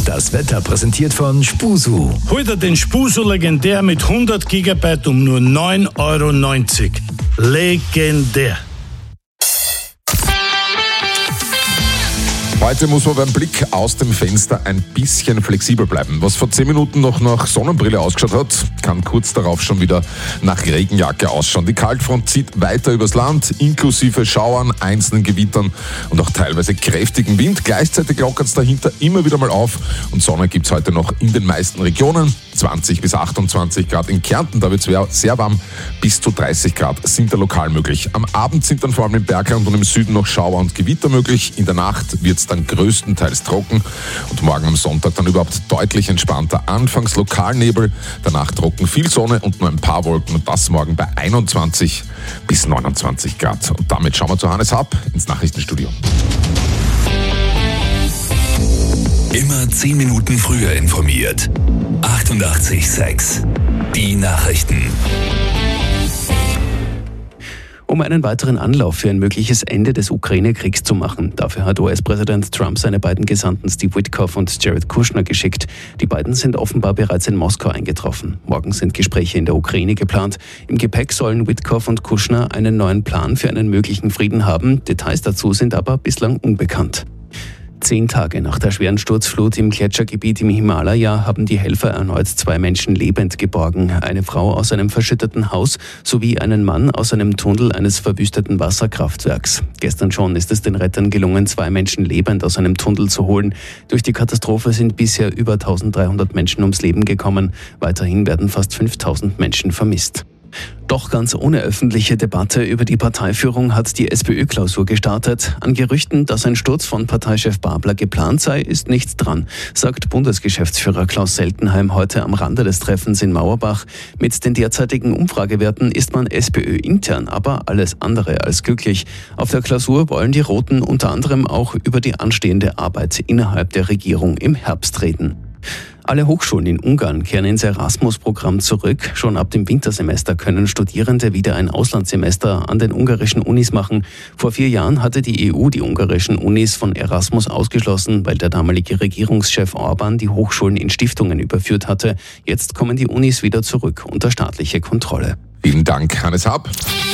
Das Wetter präsentiert von Spusu. Heute den Spusu Legendär mit 100 GB um nur 9,90 €. Legendär. Heute muss man beim Blick aus dem Fenster ein bisschen flexibel bleiben. Was vor 10 Minuten noch nach Sonnenbrille ausgeschaut hat, kann kurz darauf schon wieder nach Regenjacke ausschauen. Die Kaltfront zieht weiter übers Land, inklusive Schauern, einzelnen Gewittern und auch teilweise kräftigen Wind. Gleichzeitig lockert es dahinter immer wieder mal auf und Sonne gibt es heute noch in den meisten Regionen. 20 bis 28 Grad in Kärnten, da wird es sehr warm, bis zu 30 Grad sind da lokal möglich. Am Abend sind dann vor allem im Bergland und im Süden noch Schauer und Gewitter möglich. In der Nacht wird es dann größtenteils trocken und morgen am Sonntag dann überhaupt deutlich entspannter. Anfangs Lokalnebel, danach trocken, viel Sonne und nur ein paar Wolken und das morgen bei 21 bis 29 Grad. Und damit schauen wir zu Hannes Happ ins Nachrichtenstudio. Immer 10 Minuten früher informiert. 88,6. Die Nachrichten. Um einen weiteren Anlauf für ein mögliches Ende des Ukraine-Kriegs zu machen. Dafür hat US-Präsident Trump seine beiden Gesandten Steve Witkoff und Jared Kushner geschickt. Die beiden sind offenbar bereits in Moskau eingetroffen. Morgen sind Gespräche in der Ukraine geplant. Im Gepäck sollen Witkoff und Kushner einen neuen Plan für einen möglichen Frieden haben. Details dazu sind aber bislang unbekannt. 10 Tage nach der schweren Sturzflut im Gletschergebiet im Himalaya haben die Helfer erneut 2 Menschen lebend geborgen. Eine Frau aus einem verschütteten Haus sowie einen Mann aus einem Tunnel eines verwüsteten Wasserkraftwerks. Gestern schon ist es den Rettern gelungen, 2 Menschen lebend aus einem Tunnel zu holen. Durch die Katastrophe sind bisher über 1300 Menschen ums Leben gekommen. Weiterhin werden fast 5000 Menschen vermisst. Doch ganz ohne öffentliche Debatte über die Parteiführung hat die SPÖ-Klausur gestartet. An Gerüchten, dass ein Sturz von Parteichef Babler geplant sei, ist nichts dran, sagt Bundesgeschäftsführer Klaus Seltenheim heute am Rande des Treffens in Mauerbach. Mit den derzeitigen Umfragewerten ist man SPÖ-intern aber alles andere als glücklich. Auf der Klausur wollen die Roten unter anderem auch über die anstehende Arbeit innerhalb der Regierung im Herbst reden. Alle Hochschulen in Ungarn kehren ins Erasmus-Programm zurück. Schon ab dem Wintersemester können Studierende wieder ein Auslandssemester an den ungarischen Unis machen. Vor 4 Jahren hatte die EU die ungarischen Unis von Erasmus ausgeschlossen, weil der damalige Regierungschef Orban die Hochschulen in Stiftungen überführt hatte. Jetzt kommen die Unis wieder zurück unter staatliche Kontrolle. Vielen Dank, Hannes Happ.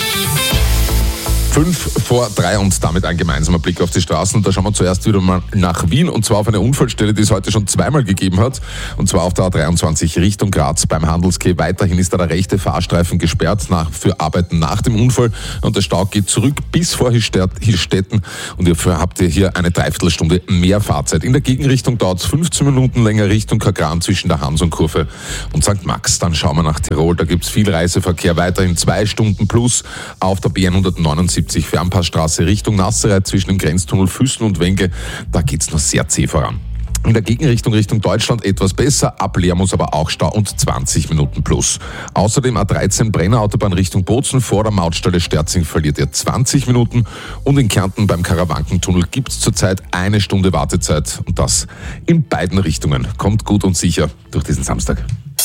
5 vor 3 und damit ein gemeinsamer Blick auf die Straßen. Und da schauen wir zuerst wieder mal nach Wien und zwar auf eine Unfallstelle, die es heute schon zweimal gegeben hat. Und zwar auf der A23 Richtung Graz beim Handelskeh. Weiterhin ist da der rechte Fahrstreifen gesperrt für Arbeiten nach dem Unfall. Und der Stau geht zurück bis vor Hilstetten. Und dafür habt ihr hier eine Dreiviertelstunde mehr Fahrzeit. In der Gegenrichtung dauert es 15 Minuten länger Richtung Kagran zwischen der Hansonkurve und St. Max. Dann schauen wir nach Tirol. Da gibt es viel Reiseverkehr. Weiterhin 2 Stunden plus auf der B179. Fernpassstraße Richtung Nassereit zwischen dem Grenztunnel Füssen und Wenge, da geht's noch sehr zäh voran. In der Gegenrichtung Richtung Deutschland etwas besser, ab Leer muss aber auch Stau und 20 Minuten plus. Außerdem A13 Brennerautobahn Richtung Bozen vor der Mautstelle Sterzing verliert ihr 20 Minuten und in Kärnten beim Karawankentunnel gibt's zurzeit 1 Stunde Wartezeit und das in beiden Richtungen. Kommt gut und sicher durch diesen Samstag.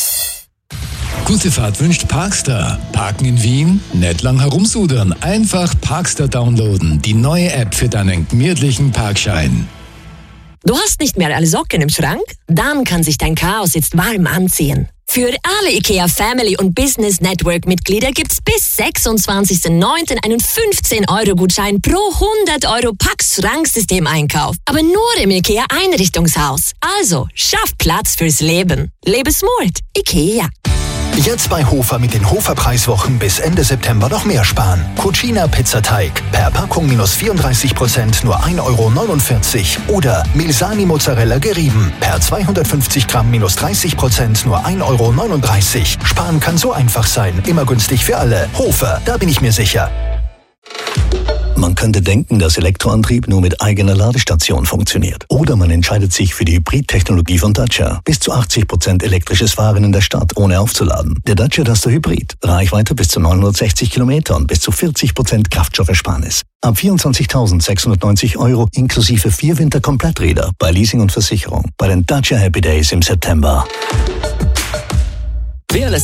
Gute Fahrt wünscht Parkstar. Parken in Wien? Nicht lang herumsudern. Einfach Parkstar downloaden. Die neue App für deinen gemütlichen Parkschein. Du hast nicht mehr alle Socken im Schrank? Dann kann sich dein Chaos jetzt warm anziehen. Für alle IKEA Family und Business Network Mitglieder gibt's bis 26.09. einen 15-Euro-Gutschein pro 100 € Pack-Schranksystem-Einkauf. Aber nur im IKEA Einrichtungshaus. Also, schaff Platz fürs Leben. Lebe smart. IKEA. Jetzt bei Hofer mit den Hofer-Preiswochen bis Ende September noch mehr sparen. Cucina Pizzateig per Packung minus 34%, nur 1,49 € oder Milsani Mozzarella gerieben per 250 Gramm minus 30%, nur 1,39 €. Sparen kann so einfach sein, immer günstig für alle. Hofer, da bin ich mir sicher. Man könnte denken, dass Elektroantrieb nur mit eigener Ladestation funktioniert. Oder man entscheidet sich für die Hybrid-Technologie von Dacia. Bis zu 80% elektrisches Fahren in der Stadt, ohne aufzuladen. Der Dacia Duster Hybrid. Reichweite bis zu 960 Kilometer und bis zu 40% Kraftstoffersparnis. Ab 24.690 € inklusive 4 Winterkompletträder bei Leasing und Versicherung. Bei den Dacia Happy Days im September.